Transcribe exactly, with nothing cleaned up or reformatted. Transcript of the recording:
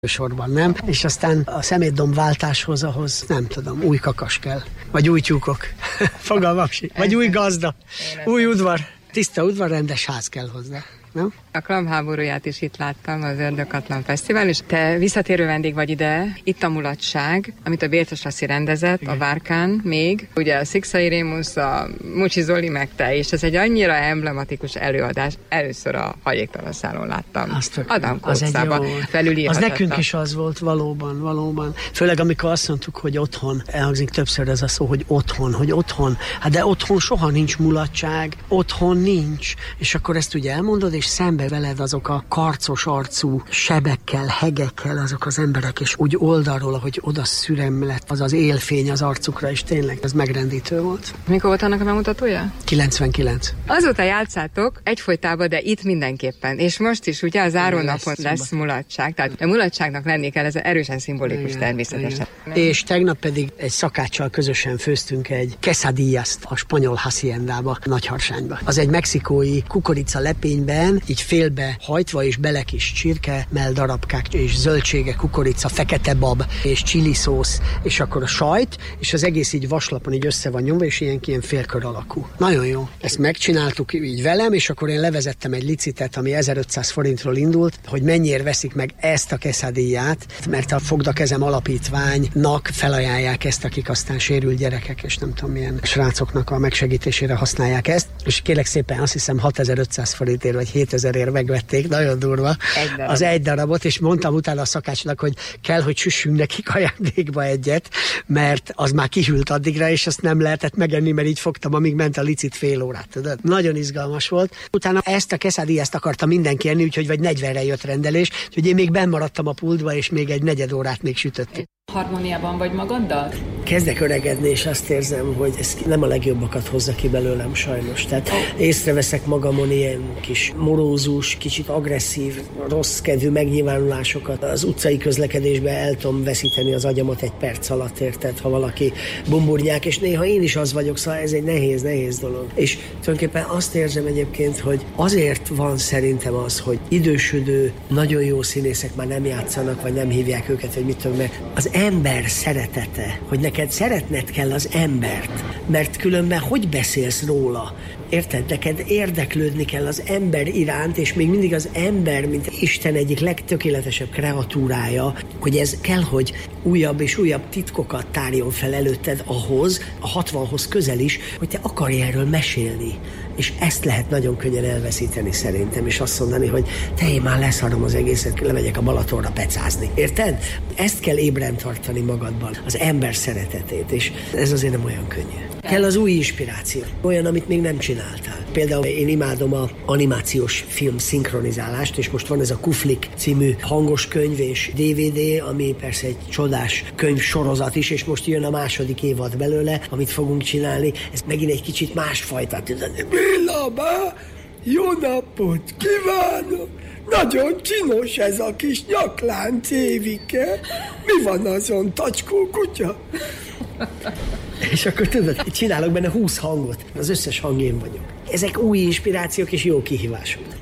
sorban, nem? És aztán a szemétdombváltáshoz, ahhoz nem tudom, új kakas kell. Vagy új tyúkok. Fogalmam sincs. Vagy új gazda. Új udvar. Tiszta udvar, rendes ház kell hozzá. Nem? A Klam háborúját is itt láttam, az Ördögkatlan Fesztivál, és te visszatérő vendég vagy ide, itt a mulatság, amit a Bértes Laci rendezett, igen. A Várkán még, ugye a Szikszai Rémusz, a Mucsi Zoli meg te, és ez egy annyira emblematikus előadás, először a Hajléktalanszálon láttam. Adam Kócában felülírhatatlan. Az nekünk is az volt, valóban, valóban. Főleg amikor azt mondtuk, hogy otthon, elhangzik többször ez a szó, hogy otthon, hogy otthon. Hát de otthon soha nincs mulatság, otthon nincs. És akkor ezt ugye elmondod, és szembe veled azok a karcos arcú sebekkel, hegekkel, azok az emberek, és úgy oldalról, ahogy oda szürem lett az az élfény az arcukra, és tényleg ez megrendítő volt. Mikor volt annak a bemutatója? kilencvenkilenc. Azóta játszátok egyfolytában, de itt mindenképpen. És most is ugye a zárónapon lesz, lesz mulatság. Tehát a mulatságnak lenni kell, ez erősen szimbolikus, igen, természetesen. Igen. És tegnap pedig egy szakáccsal közösen főztünk egy quesadillas a spanyol haciendába, Nagyharsányba. Az egy mexikói kukorica lepényben, így félbe hajtva, és bele kis csirke, mell darabkák, és zöldsége, kukorica, fekete bab, és chili szósz, és akkor a sajt, és az egész így vaslapon így össze van nyomva, és ilyen, ilyen félkör alakú. Nagyon jó. Ezt megcsináltuk így velem, és akkor én levezettem egy licitet, ami ezerötszáz forintról indult, hogy mennyiért veszik meg ezt a quesadillát, mert a Fogd a kezem alapítványnak felajánlják ezt, akik aztán sérült gyerekek, és nem tudom milyen srácoknak a megsegítésére használják ezt, és kérlek szépen, azt hiszem hatezer-ötszáz forintért, vagy hétezerért megvették, nagyon durva, egy az egy darabot, és mondtam utána a szakácsnak, hogy kell, hogy süssünk nekik ajándékba egyet, mert az már kihűlt addigra, és azt nem lehetett megenni, mert így fogtam, amíg ment a licit fél órát, tudod? Nagyon izgalmas volt. Utána ezt a quesadillást akarta mindenki enni, úgyhogy vagy negyvenre jött rendelés, úgyhogy én még benn maradtam a pultba, és még egy negyed órát még sütöttük. Harmóniában vagy magaddal? Kezdek öregedni, és azt érzem, hogy ez nem a legjobbakat hozza ki belőlem sajnos. Tehát észreveszek magamon ilyen kis morózus, kicsit agresszív, rossz kedvű megnyilvánulásokat. Az utcai közlekedésben el tudom veszíteni az agyamat egy perc alatt, érted, ha valaki bumburnyák, és néha én is az vagyok, szóval ez egy nehéz, nehéz dolog. És tulajdonképpen azt érzem egyébként, hogy azért van szerintem az, hogy idősödő, nagyon jó színészek már nem játszanak, vagy nem hívják őket, vagy mit tudom, mert az ember szeretete, hogy neked szeretned kell az embert, mert különben hogy beszélsz róla? Érted? Neked érdeklődni kell az ember iránt, és még mindig az ember, mint Isten egyik legtökéletesebb kreatúrája, hogy ez kell, hogy újabb és újabb titkokat tárjon fel előtted ahhoz, a hatvanhoz közel is, hogy te akarj erről mesélni. És ezt lehet nagyon könnyen elveszíteni szerintem, és azt mondani, hogy te én már leszarom az egészet, lemegyek a Balatonra pecázni. Érted? Ezt kell ébren tartani magadban, az ember szeretetét, és ez azért nem olyan könnyű. Kell az új inspiráció, olyan, amit még nem csináltál. Például én imádom az animációs film szinkronizálást, és most van ez a Kuflik című hangos könyv és dé vé dé, ami persze egy csodás könyv sorozat is, és most jön a második évad belőle, amit fogunk csinálni. Ez megint egy kicsit másfajta. Béla, jó napot kívánok! Nagyon csinos ez a kis nyaklánc, Évike. Mi van azon, tacskó kutya? És akkor tudod, csinálok benne húsz hangot. Az összes hang én vagyok. Ezek új inspirációk és jó kihívások.